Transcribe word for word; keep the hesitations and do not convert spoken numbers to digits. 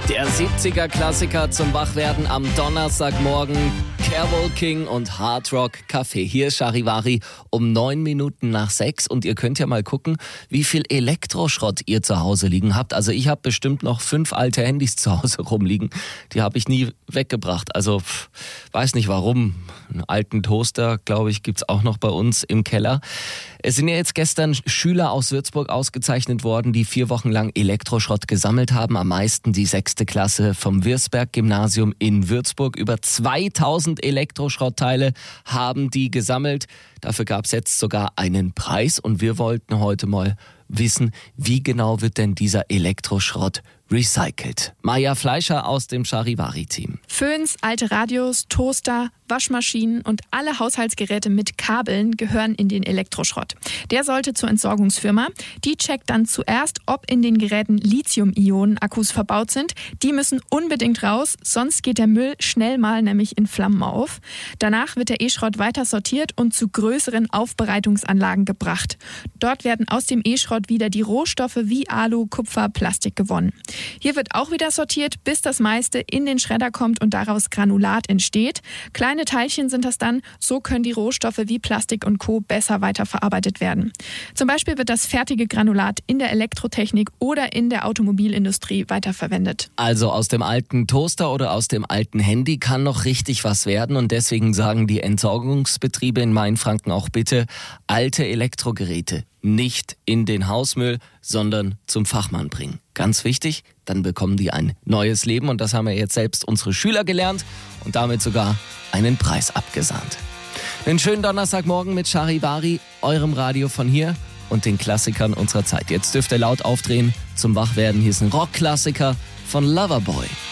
Der siebziger-Klassiker zum Wachwerden am Donnerstagmorgen. Carole King und Hard Rock Café. Hier ist Charivari um neun Minuten nach sechs. Und ihr könnt ja mal gucken, wie viel Elektroschrott ihr zu Hause liegen habt. Also ich habe bestimmt noch fünf alte Handys zu Hause rumliegen. Die habe ich nie weggebracht. Also pff, weiß nicht warum. Einen alten Toaster, glaube ich, gibt's auch noch bei uns im Keller. Es sind ja jetzt gestern Schüler aus Würzburg ausgezeichnet worden, die vier Wochen lang Elektroschrott gesammelt haben. Am meisten die sechste Klasse vom Wirsberg-Gymnasium in Würzburg. Über zweitausend Elektroschrottteile haben die gesammelt. Dafür gab es jetzt sogar einen Preis. Und wir wollten heute mal wissen, wie genau wird denn dieser Elektroschrott recycelt. Maja Fleischer aus dem Charivari-Team. Föhns, alte Radios, Toaster, Waschmaschinen und alle Haushaltsgeräte mit Kabeln gehören in den Elektroschrott. Der sollte zur Entsorgungsfirma. Die checkt dann zuerst, ob in den Geräten Lithium-Ionen-Akkus verbaut sind. Die müssen unbedingt raus, sonst geht der Müll schnell mal nämlich in Flammen auf. Danach wird der E-Schrott weiter sortiert und zu größeren Aufbereitungsanlagen gebracht. Dort werden aus dem E-Schrott wieder die Rohstoffe wie Alu, Kupfer, Plastik gewonnen. Hier wird auch wieder sortiert, bis das meiste in den Schredder kommt und daraus Granulat entsteht. Kleine Teilchen sind das dann, so können die Rohstoffe wie Plastik und Co. besser weiterverarbeitet werden. Zum Beispiel wird das fertige Granulat in der Elektrotechnik oder in der Automobilindustrie weiterverwendet. Also aus dem alten Toaster oder aus dem alten Handy kann noch richtig was werden und deswegen sagen die Entsorgungsbetriebe in Mainfranken auch bitte, alte Elektrogeräte nicht in den Hausmüll, sondern zum Fachmann bringen. Ganz wichtig, dann bekommen die ein neues Leben und das haben ja jetzt selbst unsere Schüler gelernt und damit sogar einen Preis abgesahnt. Einen schönen Donnerstagmorgen mit Charivari, eurem Radio von hier und den Klassikern unserer Zeit. Jetzt dürft ihr laut aufdrehen zum Wachwerden. Hier ist ein Rockklassiker von Loverboy.